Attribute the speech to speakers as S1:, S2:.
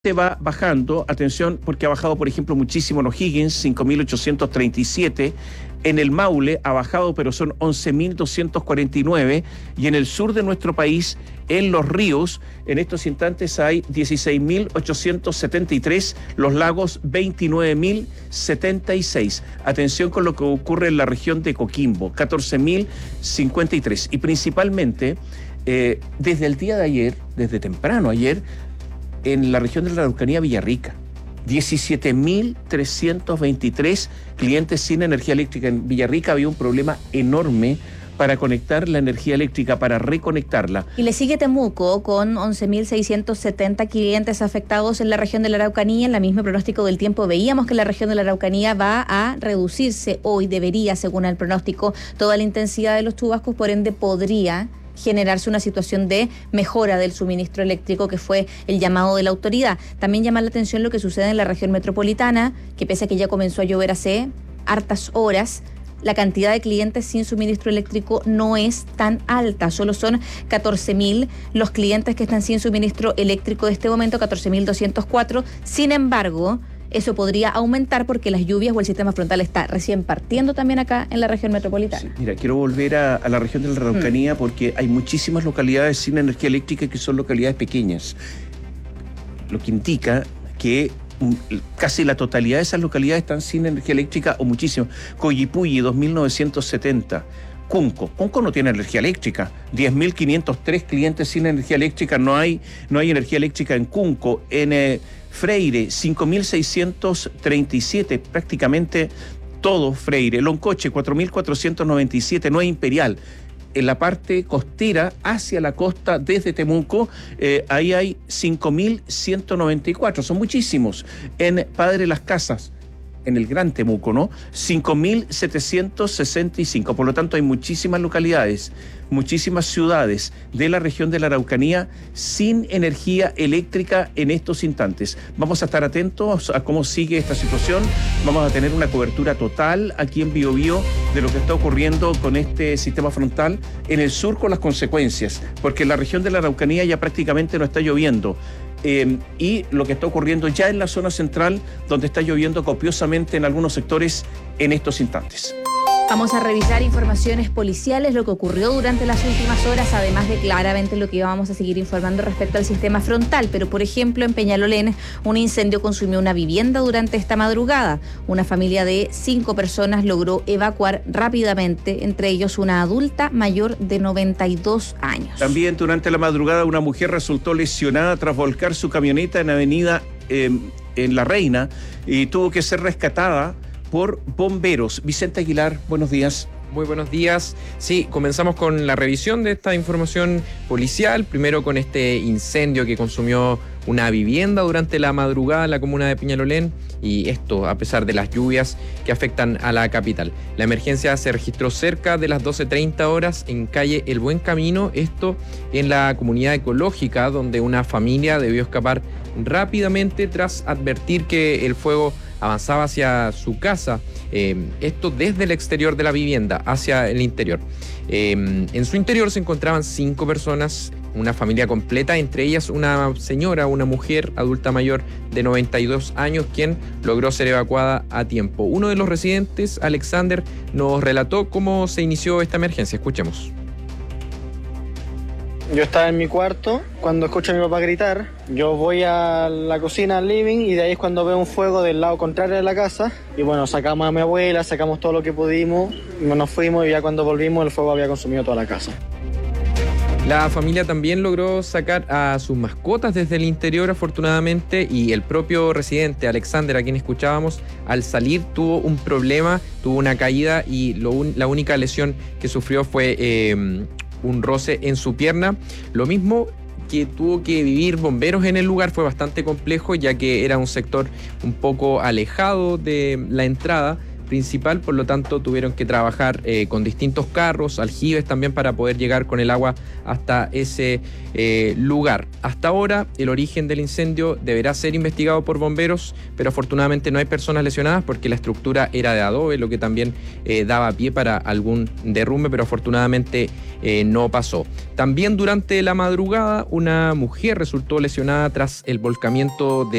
S1: va bajando, atención, porque ha bajado, por ejemplo, muchísimo en O'Higgins, 5.837, en el Maule ha bajado, pero son 11.249, y en el sur de nuestro país, en Los Ríos, en estos instantes hay 16.873, Los Lagos 29.076. Atención con lo que ocurre en la región de Coquimbo, 14.053, y principalmente, desde el día de ayer, desde temprano ayer, en la región de la Araucanía, Villarrica, 17.323 clientes sin energía eléctrica. En Villarrica había un problema enorme para conectar la energía eléctrica, para reconectarla.
S2: Y le sigue Temuco con 11.670 clientes afectados en la región de la Araucanía. En la misma pronóstico del tiempo veíamos que la región de la Araucanía va a reducirse hoy, debería, según el pronóstico, toda la intensidad de los chubascos, por ende podría generarse una situación de mejora del suministro eléctrico, que fue el llamado de la autoridad. También llama la atención lo que sucede en la región metropolitana, que pese a que ya comenzó a llover hace hartas horas, la cantidad de clientes sin suministro eléctrico no es tan alta, solo son 14.000 los clientes que están sin suministro eléctrico de este momento, 14.204. Sin embargo, eso podría aumentar porque las lluvias o el sistema frontal está recién partiendo también acá en la región metropolitana.
S1: Sí, mira, quiero volver a la región de la Araucanía porque hay muchísimas localidades sin energía eléctrica que son localidades pequeñas, lo que indica que casi la totalidad de esas localidades están sin energía eléctrica o muchísimo. Coyipulli, 2.970. Cunco no tiene energía eléctrica, 10.503 clientes sin energía eléctrica, no hay energía eléctrica en Cunco. En Freire, 5.637, prácticamente todo Freire. Loncoche, 4.497, no hay Imperial. En la parte costera, hacia la costa, desde Temuco, ahí hay 5.194, son muchísimos. En Padre Las Casas, en el Gran Temuco, ¿no? 5.765. Por lo tanto, hay muchísimas localidades, muchísimas ciudades de la región de la Araucanía sin energía eléctrica en estos instantes. Vamos a estar atentos a cómo sigue esta situación. Vamos a tener una cobertura total aquí en Biobío de lo que está ocurriendo con este sistema frontal en el sur, con las consecuencias, porque en la región de la Araucanía ya prácticamente no está lloviendo. Y lo que está ocurriendo ya en la zona central, donde está lloviendo copiosamente en algunos sectores en estos instantes.
S2: Vamos a revisar informaciones policiales, lo que ocurrió durante las últimas horas, además de claramente lo que íbamos a seguir informando respecto al sistema frontal. Pero, por ejemplo, en Peñalolén, un incendio consumió una vivienda durante esta madrugada. Una familia de 5 personas logró evacuar rápidamente, entre ellos una adulta mayor de 92 años.
S1: También durante la madrugada una mujer resultó lesionada tras volcar su camioneta en avenida en La Reina y tuvo que ser rescatada por bomberos. Vicente Aguilar, buenos días.
S3: Muy buenos días. Sí, comenzamos con la revisión de esta información policial, primero con este incendio que consumió una vivienda durante la madrugada en la comuna de Peñalolén, y esto a pesar de las lluvias que afectan a la capital. La emergencia se registró cerca de las 12:30 horas en calle El Buen Camino, esto en la comunidad ecológica, donde una familia debió escapar rápidamente tras advertir que el fuego avanzaba hacia su casa, esto desde el exterior de la vivienda hacia el interior. En su interior se encontraban 5 personas, una familia completa, entre ellas una señora, una mujer adulta mayor de 92 años, quien logró ser evacuada a tiempo. Uno de los residentes, Alexander, nos relató cómo se inició esta emergencia. Escuchemos.
S4: Yo estaba en mi cuarto cuando escucho a mi papá gritar. Yo voy a la cocina, al living, y de ahí es cuando veo un fuego del lado contrario de la casa. Y bueno, sacamos a mi abuela, sacamos todo lo que pudimos, nos fuimos, y ya cuando volvimos el fuego había consumido toda la casa.
S3: La familia también logró sacar a sus mascotas desde el interior, afortunadamente, y el propio residente, Alexander, a quien escuchábamos, al salir tuvo un problema, tuvo una caída, y la única lesión que sufrió fue un roce en su pierna. Lo mismo que tuvo que vivir bomberos en el lugar, fue bastante complejo, ya que era un sector un poco alejado de la entrada, principal, por lo tanto tuvieron que trabajar con distintos carros, aljibes también para poder llegar con el agua hasta ese lugar. Hasta ahora el origen del incendio deberá ser investigado por bomberos, pero afortunadamente no hay personas lesionadas porque la estructura era de adobe, lo que también daba pie para algún derrumbe, pero afortunadamente no pasó. También durante la madrugada una mujer resultó lesionada tras el volcamiento de